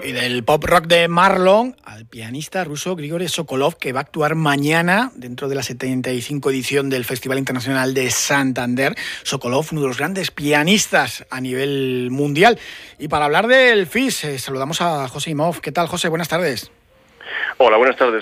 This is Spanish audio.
Y del pop rock de Marlon al pianista ruso Grigori Sokolov, que va a actuar mañana dentro de la 75 edición del Festival Internacional de Santander. Sokolov, uno de los grandes pianistas a nivel mundial. Y para hablar del FIS, saludamos a José Imhoff. ¿Qué tal, José? Buenas tardes. Hola, buenas tardes.